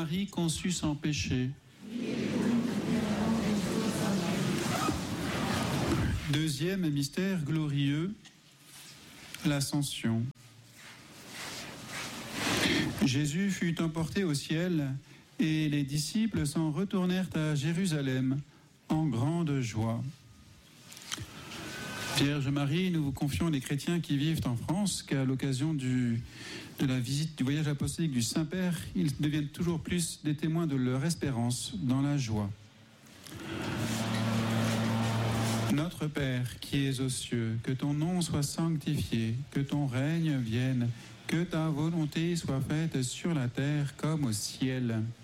Marie conçue sans péché. Deuxième mystère glorieux, l'Ascension. Jésus fut emporté au ciel et les disciples s'en retournèrent à Jérusalem en grande joie. Vierge Marie, nous vous confions les chrétiens qui vivent en France qu'à l'occasion de la visite du voyage apostolique du Saint-Père, ils deviennent toujours plus des témoins de leur espérance dans la joie. Notre Père qui es aux cieux, que ton nom soit sanctifié, que ton règne vienne, que ta volonté soit faite sur la terre comme au ciel.